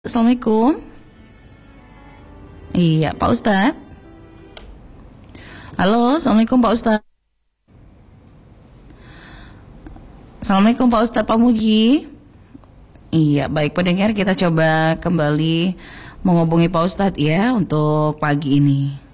Assalamualaikum. Iya, Pak Ustadz. Halo, Assalamualaikum Pak Ustadz. Assalamualaikum Pak Ustadz Pak Muji. Iya, baik pendengar, kita coba kembali menghubungi Pak Ustadz ya untuk pagi ini.